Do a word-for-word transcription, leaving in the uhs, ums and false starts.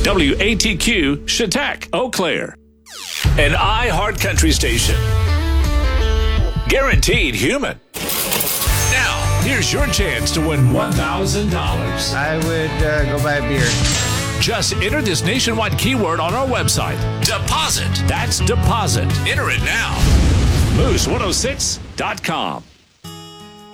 W A T Q, Chautauqua, Eau Claire. An iHeart Country station. Guaranteed human. Now, here's your chance to win one thousand dollars. I would uh, go buy a beer. Just enter this nationwide keyword on our website. Deposit. That's deposit. Enter it now. Moose one oh six dot com.